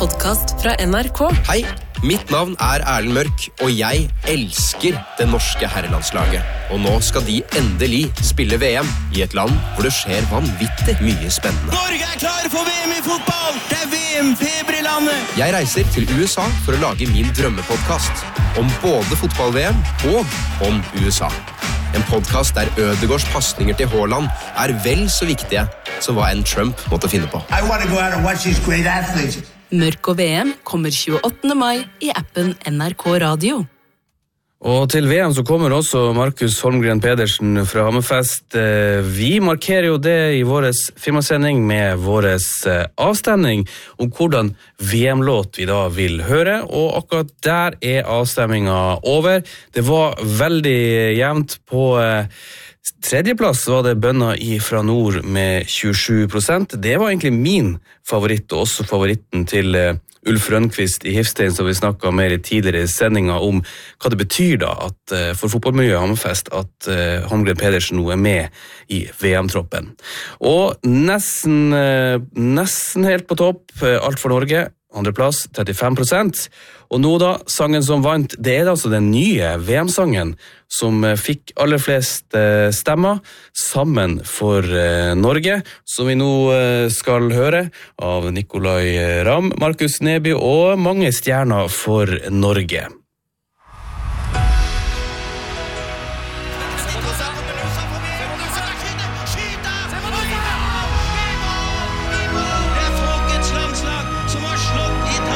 podcast fra NRK. Hei, mitt navn Erlend Mørk, og jeg elsker det norske herrelandslaget. Og nå skal de endelig spille VM i et land hvor det skjer vanvittig mye spennende. Norge klar for VM i fotball! Det VM-feber i landet! Jeg reiser til USA for å lage min drømmepodcast om både fotball-VM og om USA. En podcast der Ødegaards passninger til Haaland vel så viktige som hva en Trump måtte finne på. I want to go out and watch these great athletes. Mørk og VM kommer 28. mai i appen NRK Radio. Og til VM så kommer også Markus Holmgren Pedersen fra Hammerfest. Vi markerer jo det i vår firmasending med vår avstemning om hvordan VM-låt vi da vil høre, og akkurat der avstemningen over. Det var veldig jevnt på tredjeplass var det Bønna fra nord med 27%. Det var egentlig min favoritt, og også favoritten til Ulf Rønnqvist i Hifstein, som vi snakket mer i tidligere sendinger om hva det betyr da at for fotballmiljøet i Hammerfest at Holmgren Pedersen nå med i VM-troppen. Og nesten helt på topp, alt for Norge, andreplass, 35%. Og nå da, sangen som vant, det altså den nye VM-sangen som fikk aller flest stemmer sammen for Norge, som vi nå skal høre av Nicolai Ramm, Markus Neby og mange stjerner for Norge.